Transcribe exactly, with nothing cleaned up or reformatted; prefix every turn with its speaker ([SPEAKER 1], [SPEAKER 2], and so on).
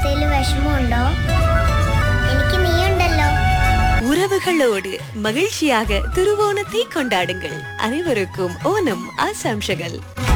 [SPEAKER 1] അവസ്ഥയിൽ വിഷമമുണ്ടോ? എനിക്ക് നീയുണ്ടല്ലോ.
[SPEAKER 2] உறவுகளோடு மகிழ்ச்சியாக திருவோணத்தை கொண்டாடுங்கள். அனைவருக்கும் ஓணம் ஆசாம்ஷகள்.